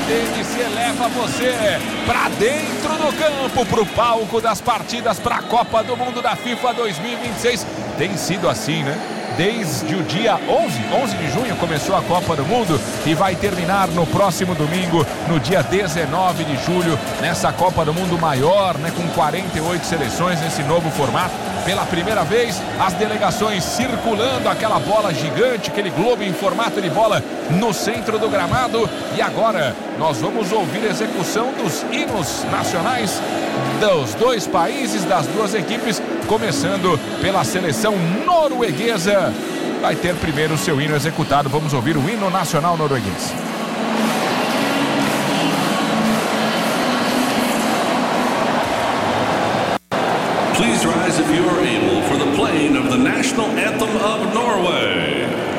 TNC leva você para dentro do campo, para o palco das partidas para a Copa do Mundo da FIFA 2026. Tem sido assim, né? Desde o dia 11 de junho começou a Copa do Mundo e vai terminar no próximo domingo, no dia 19 de julho, nessa Copa do Mundo maior, né, com 48 seleções nesse novo formato. Pela primeira vez, as delegações circulando aquela bola gigante, aquele globo em formato de bola no centro do gramado. E agora nós vamos ouvir a execução dos hinos nacionais dos dois países, das duas equipes, começando pela seleção norueguesa. Vai ter primeiro o seu hino executado. Vamos ouvir o hino nacional norueguês. Please rise if you are able for the playing of the national anthem of Norway.